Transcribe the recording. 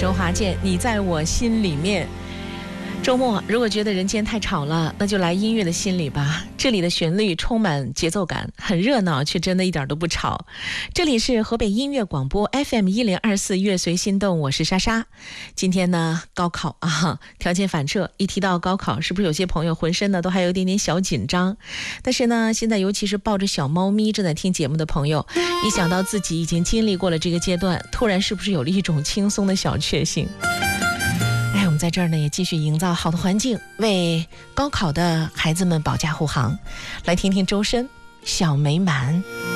周华健，你在我心里面。周末如果觉得人间太吵了，那就来音乐的心里吧。这里的旋律充满节奏感，很热闹，却真的一点都不吵。这里是河北音乐广播 FM1024 乐随心动，我是莎莎。今天呢，高考啊，条件反射，一提到高考，是不是有些朋友浑身呢都还有一点点小紧张？但是呢，现在尤其是抱着小猫咪正在听节目的朋友，一想到自己已经经历过了这个阶段，突然是不是有了一种轻松的小确幸？我们在这儿呢也继续营造好的环境，为高考的孩子们保驾护航。来听听周深《小美满》。